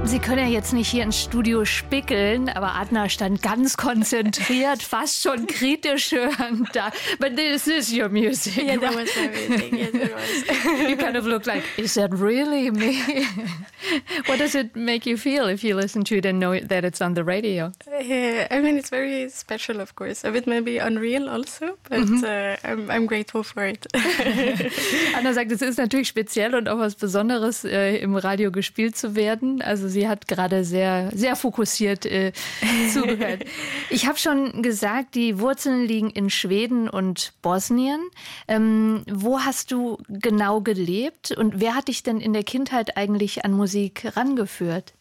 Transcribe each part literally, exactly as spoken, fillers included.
Sie können ja jetzt nicht hier ins Studio spickeln, aber Adna stand ganz konzentriert, fast schon kritisch hören da. But this is your music. Yeah, that was my music. Yes, it was. You kind of look like, is that really me? What does it make you feel if you listen to it and know that it's on the radio? Uh, I mean, it's very special, of course. A bit maybe unreal also, but mm-hmm. uh, I'm, I'm grateful for it. Adna sagt, es ist natürlich speziell und auch was Besonderes, äh, im Radio gespielt zu werden. Also sie hat gerade sehr, sehr fokussiert äh, zugehört. Ich habe schon gesagt, die Wurzeln liegen in Schweden und Bosnien. Ähm, wo hast du genau gelebt und wer hat dich denn in der Kindheit eigentlich an Musik rangeführt?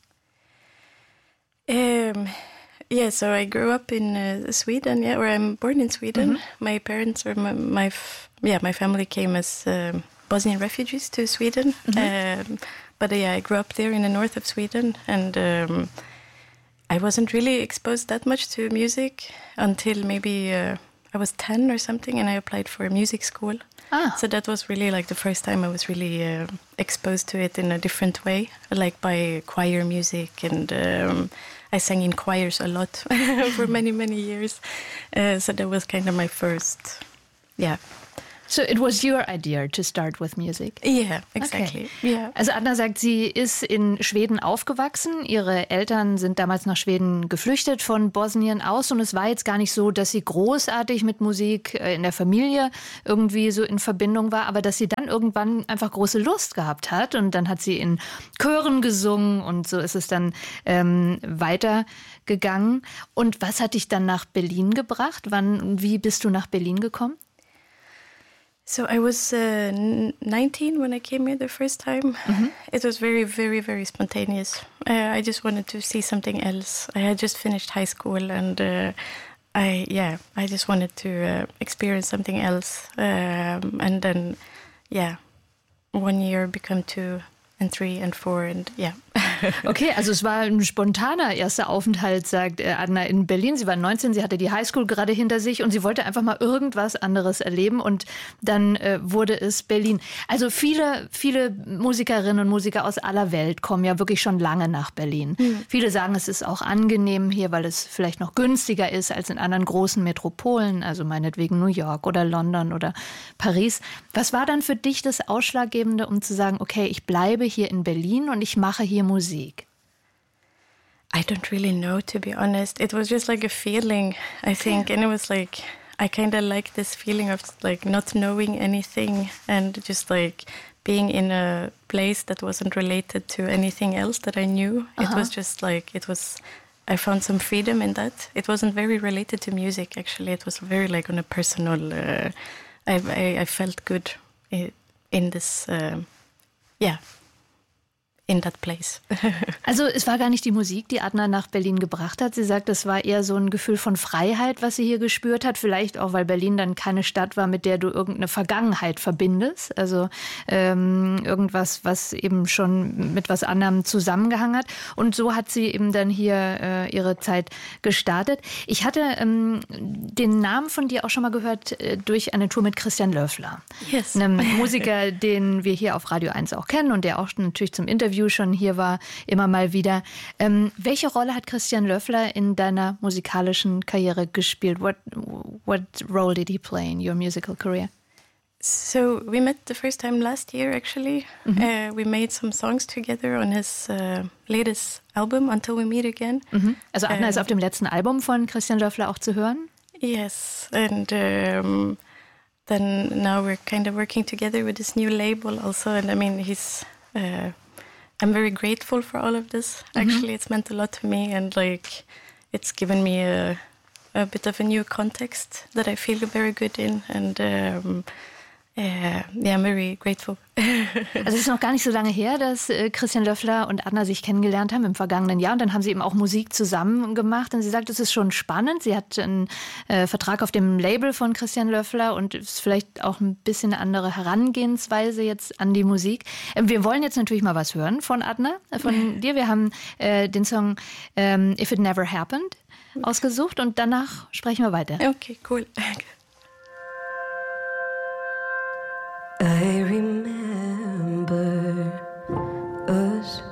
Um, yeah, so I grew up in uh, Sweden, yeah, or I'm born in Sweden. Mm-hmm. My parents or my, my f- yeah, my family came as um, Bosnian refugees to Sweden. Mm-hmm. Um, But yeah, I grew up there in the north of Sweden, and um, I wasn't really exposed that much to music until maybe uh, I was ten or something, and I applied for a music school. Ah. So that was really like the first time I was really uh, exposed to it in a different way, like by choir music, and um, I sang in choirs a lot for many, many years. Uh, so that was kind of my first, yeah. So it was your idea to start with music? Yeah, exactly. Okay. Yeah. Also Adna sagt, sie ist in Schweden aufgewachsen. Ihre Eltern sind damals nach Schweden geflüchtet von Bosnien aus. Und es war jetzt gar nicht so, dass sie großartig mit Musik in der Familie irgendwie so in Verbindung war, aber dass sie dann irgendwann einfach große Lust gehabt hat. Und dann hat sie in Chören gesungen und so ist es dann ähm, weitergegangen. Und was hat dich dann nach Berlin gebracht? Wann, wie bist du nach Berlin gekommen? So I was uh, nineteen when I came here the first time. Mm-hmm. It was very, very, very spontaneous. Uh, I just wanted to see something else. I had just finished high school, and uh, I, yeah, I just wanted to uh, experience something else. Um, and then, yeah, one year become two and three and four, and yeah. Okay, also es war ein spontaner erster Aufenthalt, sagt Adna, in Berlin. Sie war neunzehn, sie hatte die Highschool gerade hinter sich und sie wollte einfach mal irgendwas anderes erleben und dann äh, wurde es Berlin. Also viele, viele Musikerinnen und Musiker aus aller Welt kommen ja wirklich schon lange nach Berlin. Mhm. Viele sagen, es ist auch angenehm hier, weil es vielleicht noch günstiger ist als in anderen großen Metropolen, also meinetwegen New York oder London oder Paris. Was war dann für dich das Ausschlaggebende, um zu sagen, okay, ich bleibe hier in Berlin und ich mache hier Musik? I don't really know, to be honest. It was just like a feeling, I think. And it was like, I kind of like this feeling of like not knowing anything and just like being in a place that wasn't related to anything else that I knew. Uh-huh. It was just like, it was, I found some freedom in that. It wasn't very related to music, actually. It was very like on a personal, uh, I, I, I felt good in, in this, uh, yeah. in that place. Also es war gar nicht die Musik, die Adna nach Berlin gebracht hat. Sie sagt, es war eher so ein Gefühl von Freiheit, was sie hier gespürt hat. Vielleicht auch, weil Berlin dann keine Stadt war, mit der du irgendeine Vergangenheit verbindest. Also ähm, irgendwas, was eben schon mit was anderem zusammengehangen hat. Und so hat sie eben dann hier äh, ihre Zeit gestartet. Ich hatte ähm, den Namen von dir auch schon mal gehört äh, durch eine Tour mit Christian Löffler. Yes. Einem Musiker, den wir hier auf Radio eins auch kennen und der auch natürlich zum Interview schon hier war, immer mal wieder. Ähm, welche Rolle hat Christian Löffler in deiner musikalischen Karriere gespielt? What, what role did he play in your musical career? So we met the first time last year, actually. Mm-hmm. Uh, we made some songs together on his uh, latest album, Until We Meet Again. Mm-hmm. Also Adna uh, ist auf dem letzten Album von Christian Löffler auch zu hören? Yes, and um, then now we're kind of working together with this new label also. And I mean, he's... Uh, I'm very grateful for all of this. Actually, mm-hmm. It's meant a lot to me, and like it's given me a, a bit of a new context that I feel very good in, and um, uh, yeah, I'm very grateful. Also es ist noch gar nicht so lange her, dass äh, Christian Löffler und Adna sich kennengelernt haben im vergangenen Jahr und dann haben sie eben auch Musik zusammen gemacht und sie sagt, es ist schon spannend. Sie hat einen äh, Vertrag auf dem Label von Christian Löffler und ist vielleicht auch ein bisschen eine andere Herangehensweise jetzt an die Musik. Äh, wir wollen jetzt natürlich mal was hören von Adna, äh, von dir. Wir haben äh, den Song ähm, If It Never Happened ausgesucht und danach sprechen wir weiter. Okay, cool. I remember us